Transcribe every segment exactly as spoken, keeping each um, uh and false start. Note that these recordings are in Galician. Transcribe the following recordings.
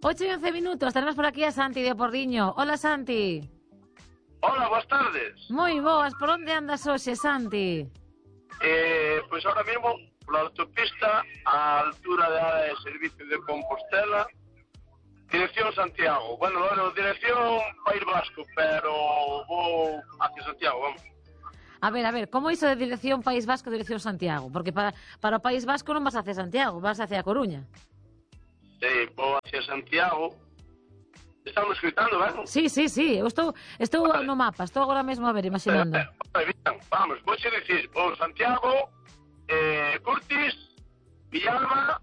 ocho y once minutos, tenemos por aquí a Santi de Porriño. Hola, Santi. Hola, boas tardes. Moi boas, por onde andas hoxe, Santi? Eh, pois ahora mesmo, pola autopista, á altura da área de servicio de Compostela, dirección Santiago. Bueno, bueno, dirección País Vasco, pero vou hacia Santiago, vamos. A ver, a ver, como iso de dirección País Vasco, dirección Santiago? Porque para, para o País Vasco non vas hacia Santiago, vas hacia a Coruña. Sí, vou hacia Santiago. Estamos escritando, ben? Sí, sí, sí, eu estou, estou vale. no mapa, estou agora mesmo a ver, imaginando. Eh, eh, bien, vamos, vou xe dicir, vou Santiago, eh, Curtis, Villalba,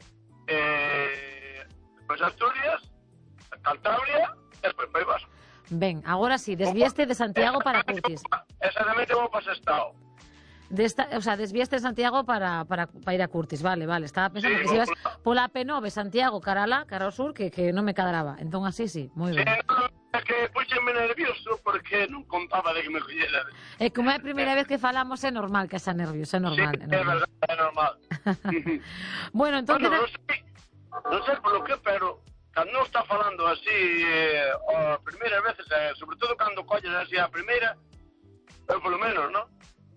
eh, depois Asturias, Cantabria, e despois País Vasco. Ben, agora sí, desviaste de Santiago para Curtis. Exactamente vou para Sestao. De esta, o sea, desviaste de Santiago para, para, para ir a Curtis, vale, vale. Estaba pensando Sí, que si ibas pola... pola P nove Santiago, cara alá, cara ao sur, que, que non me cadraba. Entón así, sí, moi ben. Sí, no, é que puxenme nervioso porque non contaba de que me collera. E como é a primeira vez que falamos, é normal que xa nervios, é normal. Sí, é, normal. é verdade, é normal. Bueno, entón... Bueno, non sei, non sei polo que, pero cando non está falando así eh, a primeira veces, eh, sobre todo cando colles así a primeira, eu polo menos, non?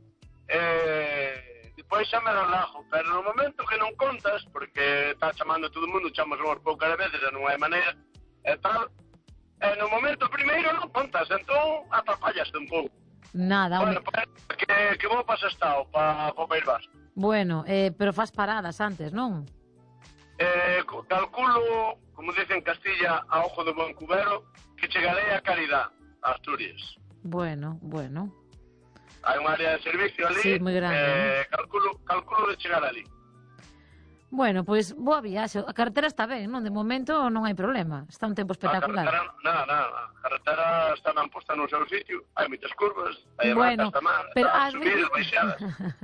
Eh, depois xa me relajo, pero no momento que non contas, porque está chamando todo o mundo, chamas unhas poucas veces e non hai maneira, e tal, e no momento primeiro non contas, entón atrapallaste un pouco. Nada, bueno, pues, que, que vou para Sestao, para o País Vasco. Bueno, eh, pero faz paradas antes, non? Eh, calculo, como dicen en Castilla, a ojo de buen cubero, que chegarei a Caridad, a Asturias. Bueno, bueno. Hai un área de servicio ali, sí, moi grande, eh, calculo, calculo de chegar ali. Bueno, pois pues, boa viaxe. A carretera está ben, non? De momento non hai problema. Está un tempo espectacular. A carretera, nada, nada. A carretera está ben posta no seu sitio. Hai moitas curvas, hai bueno, ratas tamén, pero as subidas, veces... baixadas.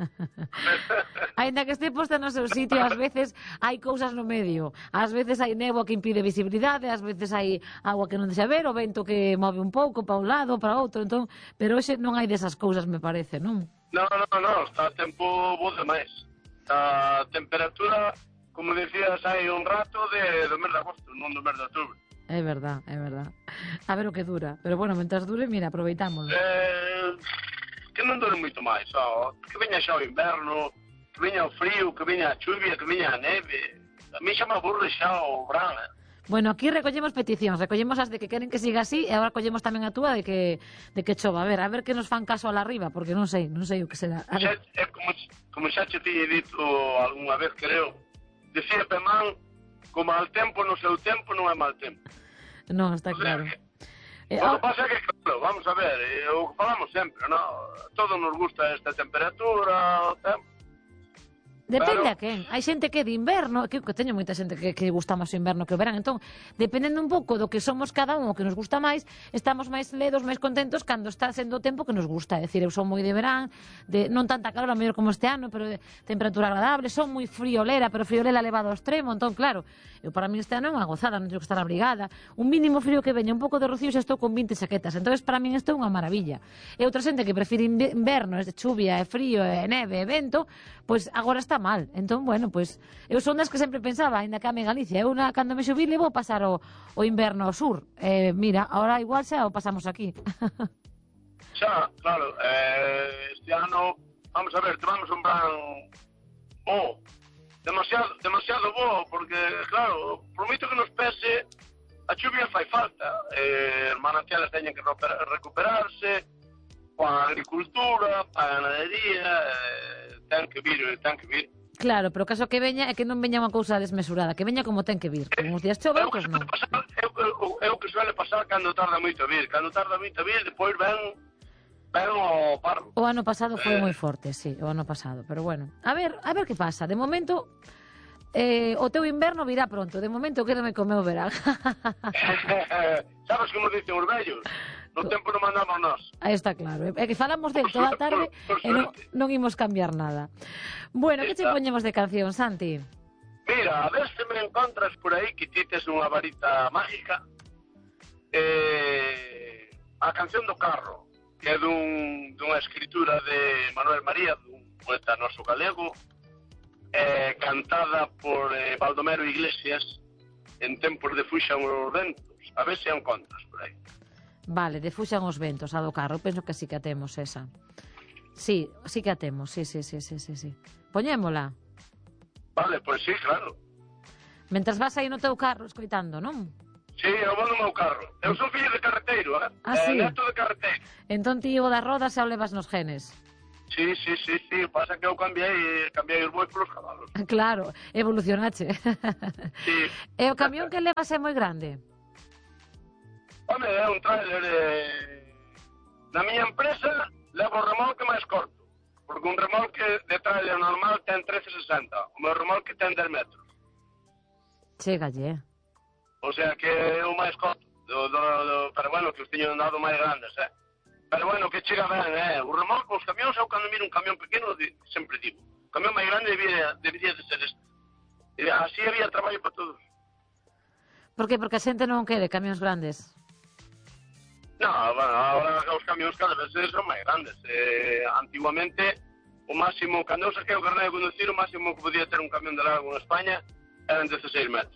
Ainda que este posta no seu sitio, ás veces hai cousas no medio. Ás veces hai néboa que impide visibilidade, ás veces hai agua que non deixa ver, o vento que move un pouco para un lado, para outro, entón, pero hoxe non hai desas cousas, me parece, non? Non, non, non, está tempo bo demais. A temperatura, como decías, hai un rato de, do mes de agosto, non do mes de outubro. É verdad, é verdad. A ver o que dura. Pero bueno, mentras dure, mira, aproveitámoslo. Eh, que non dure moito máis, ó. Que veña xa o inverno, que veña o frío, que veña a chuvia, que veña a neve. A mí xa me aburre xa o verán, eh. Bueno, aquí recollemos peticións, recollemos as de que queren que siga así e agora recollemos tamén a túa de que de que chova. A ver, a ver que nos fan caso a la arriba, porque non sei, non sei o que será. A ver. É, é como, como xa te tiñe dito algunha vez, creo, decía Pemán, como al tempo no seu tempo non é mal tempo. Non, está claro. O sea, que, eh, o que pasa é que, claro, vamos a ver, eh, o que falamos sempre, ¿no? Todo nos gusta esta temperatura, o tempo. Depende pero... a quen. Hai xente que de inverno, que, que teño moita xente que, que gusta máis o inverno que o verán. Entón, dependendo un pouco do que somos cada un, o que nos gusta máis, estamos máis ledos, máis contentos cando está sendo o tempo que nos gusta. É dicir, eu son moi de verán, de non tanta calor, a mellor como este ano, pero de temperatura agradable, son moi friolera, pero friolera levado ao extremo. Entón, claro, eu para mí este ano é unha gozada, non teño que estar abrigada. Un mínimo frío que veña, un pouco de rocío, xa estou con vinte saquetas. Entón, para mí isto é unha maravilla. E outra xente que prefire inverno, é de chuvia, é frío, é neve, é vento, pois agora está mal. Entón, bueno, pois eu son das que sempre pensaba, ainda que ame Galicia, eu na, cando me xubile vou pasar o, o inverno ao sur. Eh, mira, ahora igual xa o pasamos aquí. Xa, claro, eh, este ano, vamos a ver, tomamos un plan bo, demasiado, demasiado bo, porque, claro, por moito que nos pese, a chuvia fai falta, eh, os manantiales teñen que recuperarse, a agricultura, a ganadería, eh, ten que vir, ten que vir. Claro, pero o caso que veña é que non veña unha cousa desmesurada, que veña como ten que vir. Como os días chove, pois non. É o que suele pasar cando tarda moito a vir. Cando tarda moito a vir, depois ven, ven o parro. O ano pasado foi eh... moi forte, sí, o ano pasado. Pero bueno, a ver, a ver que pasa. De momento, eh, o teu inverno virá pronto. De momento, quédame co meu verán. Sabes como dicen os vellos? No tempo non mandamos nós. Aí está claro. É que falamos del toda a tarde e non, non imos cambiar nada. Bueno, que che poñemos de canción, Santi? Mira, a ver se me encontras por aí que ti tes unha varita mágica. Eh, a canción do carro, que é dun, dunha escritura de Manuel María, dun poeta noso galego, eh, cantada por eh, Baldomero Iglesias, en tempos de fuxan os ventos. A ver se encontras por aí. Vale, de fuxan os ventos, a do carro. Penso que sí que a temos esa. Sí, sí que a temos, sí, sí, sí, sí, sí, sí. Poñémola. Vale, pois sí, claro. Mentras vas aí no teu carro escoitando, non? Sí, eu vou no meu carro. Eu son fillo de carreteiro, eh? Ah, eh, sí? Neto de carreteiro. Entón ti o das rodas xa o levas nos genes. Sí, sí, sí, sí. Pasa que eu cambiei, cambiei os bois polos cabalos. Claro, evolucionache. Sí. E o camión que levas é moi grande? Home, é un trailer eh... Na miña empresa levo o remolque máis corto. Porque un remolque de trailer normal ten trece sesenta. O meu remolque ten dez metros. Chégalle. O sea que é o máis corto. Do, do, do, pero bueno, que os teño dado máis grandes, eh. Pero bueno, que chega ben, eh. O remolque, os camións, eu cando miro un camión pequeno, di, sempre digo, o camión máis grande debería, debería de ser este. E así había traballo para todos. Por que? Porque a xente non quere camións grandes. No, bueno, ahora os camións cada vez son máis grandes. Eh, antiguamente, o máximo, cando eu saquei o carné de conducir, o máximo que podía ter un camión de largo en España eran dezasseis metros.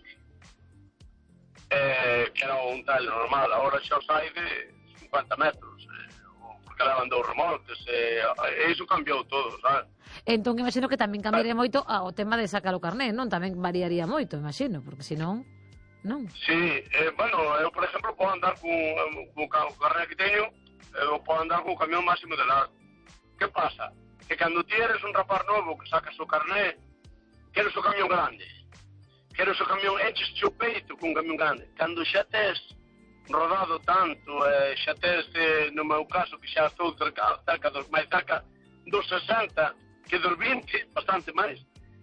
Eh, que era un tal normal, agora xa os hai de cincuenta metros, eh, porque levan dous remolques, eh, e iso cambiou todo, sabes? Entón, imagino que tamén cambiaría moito ao tema de sacar o carné, non? Tamén variaría moito, imagino, porque senón, non? Sí, eh, bueno, eu, por exemplo, podo andar con, con, con o carné que teño, eu podo andar con o camión máximo de largo. Que pasa? Que cando ti eres un rapaz novo que sacas o carné, queres o camión grande. Queres o camión, eches o peito con un camión grande. Cando xa tes rodado tanto, eh, xa tes, eh, no meu caso, que xa estou cerca, cerca dos máis cerca, dos sesenta, que dos vinte, bastante máis.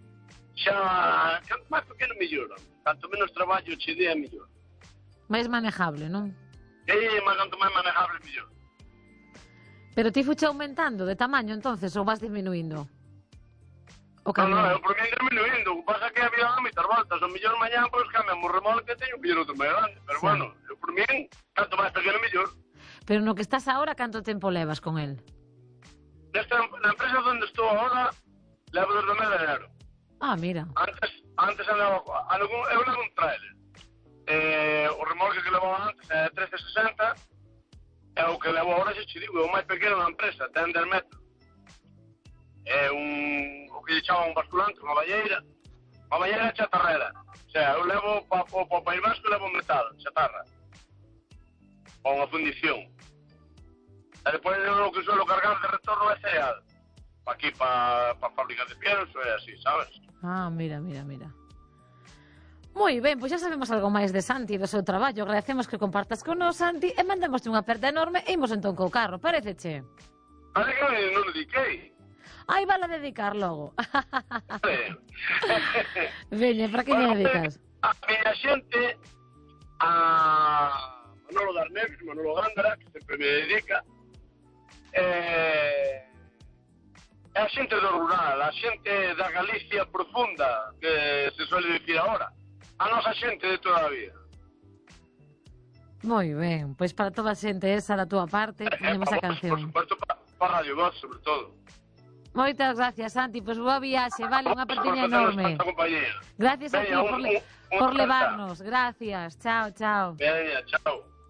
Xa, canto máis pequeno, mellor. Canto menos traballo che dé, mellor. Máis manejable, non? E, mas canto máis manejable, mellor. Pero ti fuche aumentando de tamaño, entonces, ou vas disminuindo? O No, camión? no, eu por mí disminuindo. O que pasa é que había a mitad voltas. O mellor mañán, pois, cambiamos o remolque, teño un piloto máis grande. Pero Sí. bueno, eu por mí, canto máis pequeno, mellor. Pero no que estás ahora, canto tempo levas con el? Nesta, na empresa onde estou agora, levo desde o mes de enero. Ah, mira. Antes, antes andaba, algún, eu levo un trailer. Eh, o remolque que levaba antes é trece sesenta, e o que levo agora, xa che digo, é o máis pequeno da empresa, ten dez metros. É un, o que lle chaman un basculante, unha balleira, unha balleira chatarrera. O sea, eu levo para pa, pa, País Vasco, levo metal, chatarra. Ou unha fundición. E depois eu o que suelo cargar de retorno é cereal. Pa aquí, para pa fábricas de pienso, é así, sabes? Ah, mira, mira, mira. Moi ben, pois xa sabemos algo máis de Santi e do seu traballo. Agradecemos que compartas con nos, Santi, e mandamos unha aperta enorme e imos entón co carro, pareceche? A ver que non o dediquei. Ai, vala dedicar logo. Vale. Veña, para que me Bueno, dedicas? A miña xente, a Manolo Darnevis, Manolo Gándara, que sempre me dedica, eh, é a xente do rural, a xente da Galicia profunda, que se suele dicir agora, a nosa xente de toda a vida. Moi ben, pois para toda a xente esa da túa parte, poñemos a Por canción. supuesto, para pa Radio Voz, sobre todo. Moitas gracias, Santi, pois boa viaxe, vale, unha apertiña enorme. Gracias a ti Veña, por, un- le un- por un- levarnos, gracias, chao, chao. Veña, chao.